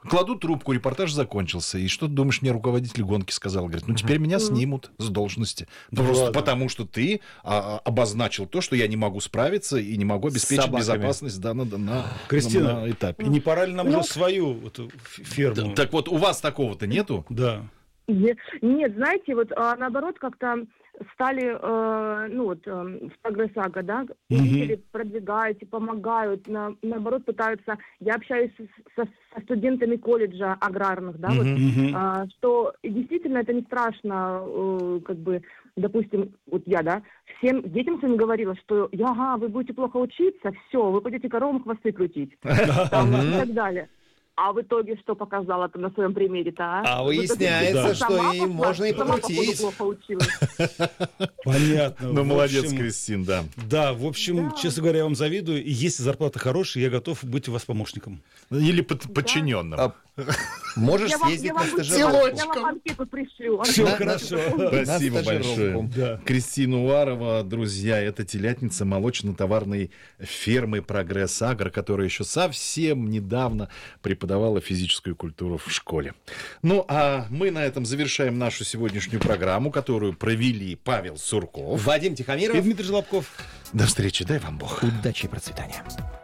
Кладу трубку, репортаж закончился. И что ты думаешь, мне руководитель гонки сказал? Говорит, ну теперь меня снимут с должности. Просто потому, что ты обозначил то, что я не могу справиться и не могу обеспечить безопасность Кристина, на этапе. Не пора ли нам уже свою эту ферму? Так вот, у вас такого-то нету? Да. Нет, знаете, вот наоборот, как-то стали, в Прогресс-Ага, да, учители продвигают и помогают, наоборот, пытаются, я общаюсь со студентами колледжа аграрных, да, что действительно это не страшно, допустим, вот я, да, всем детям своим говорила, что, вы будете плохо учиться, все, вы пойдете коровам хвосты крутить, и так далее. А в итоге что показала-то на своем примере-то, А выясняется, что и можно и покрутить. Понятно. Ну, молодец, Кристин, да. Да, в общем, честно говоря, я вам завидую. И если зарплата хорошая, я готов быть у вас помощником. Или подчиненным. Можешь съездить на стажировку. Я вам анкету пришлю. Все хорошо. Спасибо большое. Да. Кристина Уварова, друзья, это телятница молочно-товарной фермы «Прогресс-Агро», которая еще совсем недавно преподавала физическую культуру в школе. Ну, а мы на этом завершаем нашу сегодняшнюю программу, которую провели Павел Сурков, Вадим Тихомиров и Дмитрий Желобков. До встречи, дай вам Бог. Удачи и процветания.